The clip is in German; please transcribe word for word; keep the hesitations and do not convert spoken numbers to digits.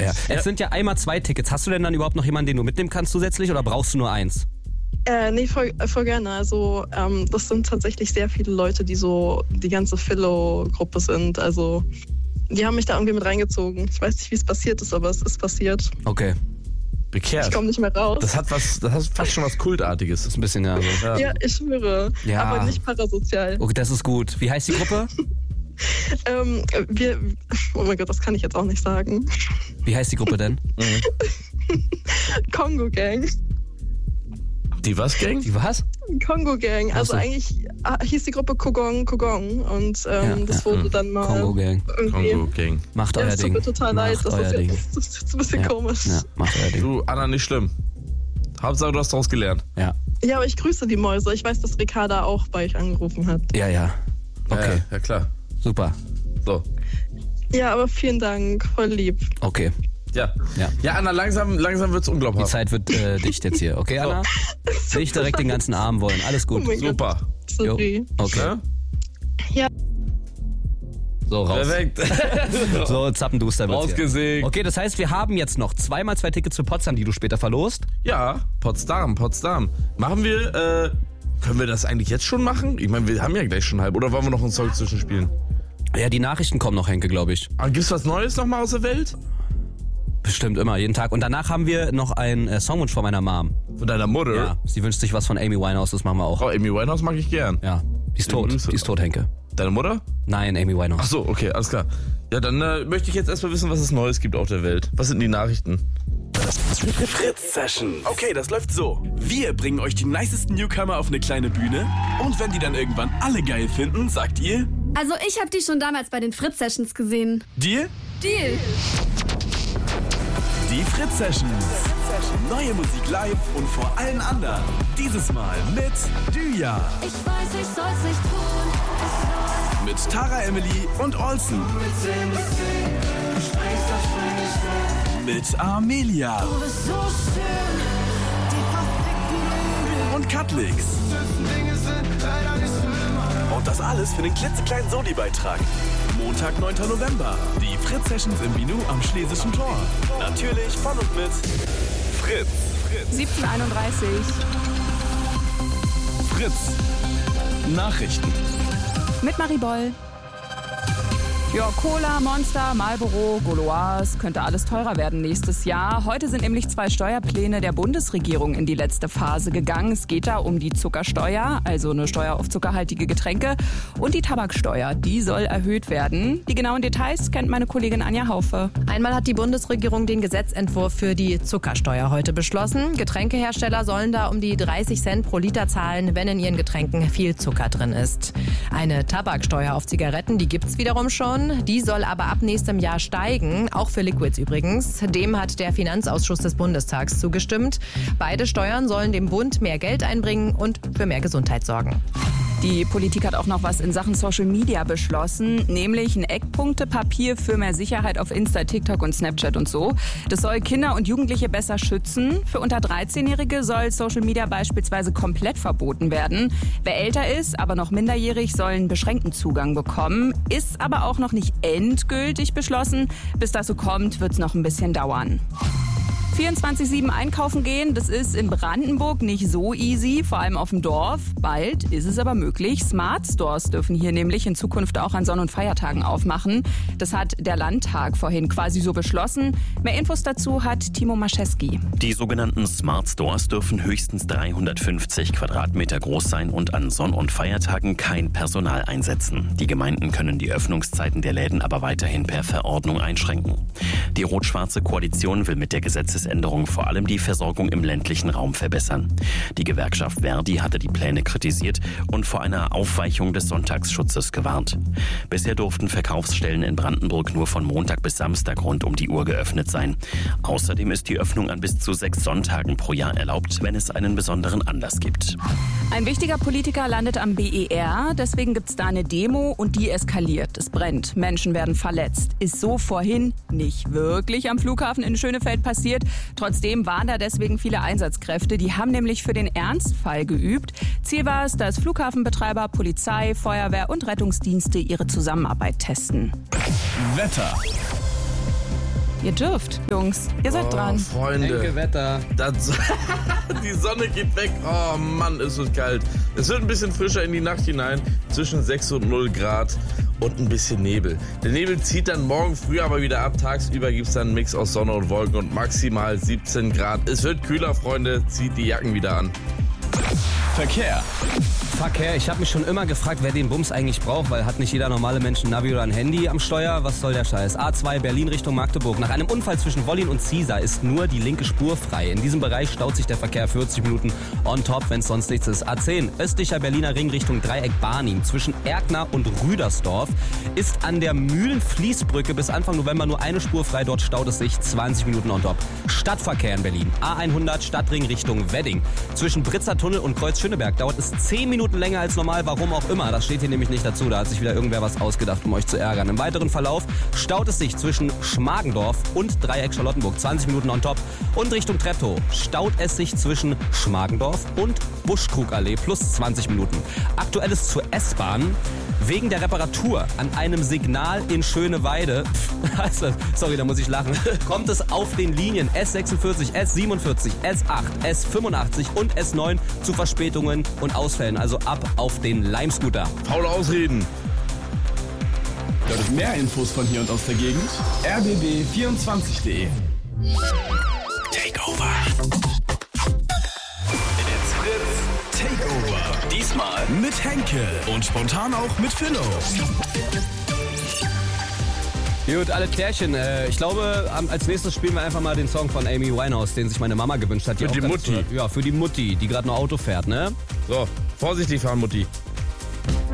Ja. Ja. Es sind ja einmal zwei Tickets. Hast du denn dann überhaupt noch jemanden, den du mitnehmen kannst zusätzlich oder brauchst du nur eins? Äh, nee, voll, voll gerne. Also ähm, das sind tatsächlich sehr viele Leute, die so die ganze Philo-Gruppe sind. Also die haben mich da irgendwie mit reingezogen. Ich weiß nicht, wie es passiert ist, aber es ist passiert. Okay. Bekehrt. Ich komme nicht mehr raus. Das hat was, das hat fast schon was Kultartiges. Das ist ein bisschen, ja. So. Ja. Ja, ich schwöre. Ja. Aber nicht parasozial. Okay, das ist gut. Wie heißt die Gruppe? Ähm, wir, oh mein Gott, das kann ich jetzt auch nicht sagen. Wie heißt die Gruppe denn? Kongo Gang. Die was, Gang? Die was? Kongo Gang. Also Ach so. eigentlich ah, hieß die Gruppe Kogong Kogong. Und ähm, Ja, das ja. wurde dann mal Kongo Gang. irgendwie... Kongo Gang. Macht Ja, euer es tut Ding. mir total leid. Macht Das euer ist, Ding. jetzt, das ist jetzt ein bisschen Ja. komisch. Ja, macht euer Ding. Du, Anna, nicht schlimm. Hauptsache, du hast daraus gelernt. Ja, Ja, aber ich grüße die Mäuse. Ich weiß, dass Ricarda auch bei euch angerufen hat. ja, ja. Okay, Ja, ja klar. super. So. Ja, aber vielen Dank. Voll lieb. Okay, Ja. Ja. Ja, Anna, langsam, langsam wird's die unglaubhaft. Zeit wird äh, dicht jetzt hier. Okay, Anna? Nicht direkt den ganzen Arm wollen. Alles gut. Oh mein Super. Gott. Sorry. Okay. Ja? Ja. So, raus. Perfekt. So, zappenduster wird's hier. Rausgesägt. Okay, das heißt, wir haben jetzt noch zweimal zwei Tickets für Potsdam, die du später verlost. Ja, Potsdam, Potsdam. Machen wir, äh, können wir das eigentlich jetzt schon machen? Ich meine, wir haben ja gleich schon halb. Oder wollen wir noch einen Song zwischenspielen? Ja, die Nachrichten kommen noch, Henke, glaube ich. Ah, gibt's was Neues nochmal aus der Welt? Bestimmt immer, jeden Tag. Und danach haben wir noch einen äh, Songwunsch von meiner Mom. Von deiner Mutter? Ja, sie wünscht sich was von Amy Winehouse, das machen wir auch. Oh, Amy Winehouse mag ich gern. Ja, die ist tot. Grüße. Die ist tot, Henke. Deine Mutter? Nein, Amy Ach Winehouse. so, okay, alles klar. Ja, dann äh, möchte ich jetzt erstmal wissen, was es Neues gibt auf der Welt. Was sind die Nachrichten? Fritz Session. Okay, das läuft so. Wir bringen euch die nicesten Newcomer auf eine kleine Bühne. Und wenn die dann irgendwann alle geil finden, sagt ihr Also ich habe die schon damals bei den Fritz Sessions gesehen. Deal? Deal. Die Fritz Sessions. Neue Musik live und vor allen anderen. Dieses Mal mit Düja. Ich weiß, ich soll's nicht tun. Mit Tara Emily und Olsen. Mit Amelia. Du bist so schön, die perfekten Und Katlix. Und das alles für den klitzekleinen Soli-Beitrag. Montag, neunter November. Die Fritz Sessions im Binu am Schlesischen Tor. Natürlich von und mit Fritz. Fritz. siebzehn Uhr einunddreißig. Fritz. Nachrichten. Mit Marie Boll. Ja, Cola, Monster, Marlboro, Gauloise, könnte alles teurer werden nächstes Jahr. Heute sind nämlich zwei Steuerpläne der Bundesregierung in die letzte Phase gegangen. Es geht da um die Zuckersteuer, also eine Steuer auf zuckerhaltige Getränke, und die Tabaksteuer, die soll erhöht werden. Die genauen Details kennt meine Kollegin Anja Haufe. Einmal hat die Bundesregierung den Gesetzentwurf für die Zuckersteuer heute beschlossen. Getränkehersteller sollen da um die dreißig Cent pro Liter zahlen, wenn in ihren Getränken viel Zucker drin ist. Eine Tabaksteuer auf Zigaretten, die gibt's wiederum schon. Die soll aber ab nächstem Jahr steigen, auch für Liquids übrigens. Dem hat der Finanzausschuss des Bundestags zugestimmt. Beide Steuern sollen dem Bund mehr Geld einbringen und für mehr Gesundheit sorgen. Die Politik hat auch noch was in Sachen Social Media beschlossen, nämlich ein Eckpunktepapier für mehr Sicherheit auf Insta, TikTok und Snapchat und so. Das soll Kinder und Jugendliche besser schützen. Für unter dreizehnjährige soll Social Media beispielsweise komplett verboten werden. Wer älter ist, aber noch minderjährig, soll einen beschränkten Zugang bekommen. Ist aber auch noch nicht endgültig beschlossen. Bis das so kommt, wird es noch ein bisschen dauern. vierundzwanzig sieben einkaufen gehen, das ist in Brandenburg nicht so easy, vor allem auf dem Dorf. Bald ist es aber möglich. Smart Stores dürfen hier nämlich in Zukunft auch an Sonn- und Feiertagen aufmachen. Das hat der Landtag vorhin quasi so beschlossen. Mehr Infos dazu hat Timo Mascheski. Die sogenannten Smart Stores dürfen höchstens dreihundertfünfzig Quadratmeter groß sein und an Sonn- und Feiertagen kein Personal einsetzen. Die Gemeinden können die Öffnungszeiten der Läden aber weiterhin per Verordnung einschränken. Die rot-schwarze Koalition will mit der Gesetzesänderung vor allem die Versorgung im ländlichen Raum verbessern. Die Gewerkschaft Verdi hatte die Pläne kritisiert und vor einer Aufweichung des Sonntagsschutzes gewarnt. Bisher durften Verkaufsstellen in Brandenburg nur von Montag bis Samstag rund um die Uhr geöffnet sein. Außerdem ist die Öffnung an bis zu sechs Sonntagen pro Jahr erlaubt, wenn es einen besonderen Anlass gibt. Ein wichtiger Politiker landet am B E R, deswegen gibt es da eine Demo und die eskaliert. Es brennt, Menschen werden verletzt. Ist so vorhin nicht wirklich am Flughafen in Schönefeld passiert. Trotzdem waren da deswegen viele Einsatzkräfte. Die haben nämlich für den Ernstfall geübt. Ziel war es, dass Flughafenbetreiber, Polizei, Feuerwehr und Rettungsdienste ihre Zusammenarbeit testen. Wetter. Ihr dürft, Jungs. Ihr seid Oh, dran. Freunde. Enke Wetter. Das, die Sonne geht weg. Oh Mann, ist es kalt. Es wird ein bisschen frischer in die Nacht hinein. Zwischen sechs und null Grad und ein bisschen Nebel. Der Nebel zieht dann morgen früh aber wieder ab. Tagsüber gibt es dann einen Mix aus Sonne und Wolken und maximal siebzehn Grad. Es wird kühler, Freunde. Zieht die Jacken wieder an. Verkehr. Verkehr. Ich habe mich schon immer gefragt, wer den Bums eigentlich braucht, weil hat nicht jeder normale Mensch ein Navi oder ein Handy am Steuer? Was soll der Scheiß? A zwei Berlin Richtung Magdeburg. Nach einem Unfall zwischen Wollin und Ziesar ist nur die linke Spur frei. In diesem Bereich staut sich der Verkehr vierzig Minuten on top, wenn es sonst nichts ist. A zehn östlicher Berliner Ring Richtung Dreieck Barnim. Zwischen Erkner und Rüdersdorf ist an der Mühlenfließbrücke bis Anfang November nur eine Spur frei. Dort staut es sich zwanzig Minuten on top. Stadtverkehr in Berlin. A hundert Stadtring Richtung Wedding. Zwischen Britzer Tunnel und Kreuz Schöneberg dauert es zehn Minuten länger als normal, warum auch immer. Das steht hier nämlich nicht dazu, da hat sich wieder irgendwer was ausgedacht, um euch zu ärgern. Im weiteren Verlauf staut es sich zwischen Schmargendorf und Dreieck Charlottenburg, zwanzig Minuten on top. Und Richtung Treptow staut es sich zwischen Schmargendorf und Buschkrugallee plus zwanzig Minuten. Aktuelles zur S-Bahn. Wegen der Reparatur an einem Signal in Schöneweide, also, sorry, da muss ich lachen, kommt es auf den Linien S sechsundvierzig, S siebenundvierzig, S acht, S fünfundachtzig und S neun zu Verspätungen und Ausfällen. Also ab auf den Lime-Scooter. Faule Ausreden. Dort mehr Infos von hier und aus der Gegend. r b b vierundzwanzig punkt de. Takeover. It's Fritz Takeover. Diesmal mit Henke und spontan auch mit Philo. Gut, alle Klärchen. Äh, ich glaube, als nächstes spielen wir einfach mal den Song von Amy Winehouse, den sich meine Mama gewünscht hat. Für die Mutti. Ja, für die Mutti, die gerade noch Auto fährt, ne? So, vorsichtig fahren, Mutti.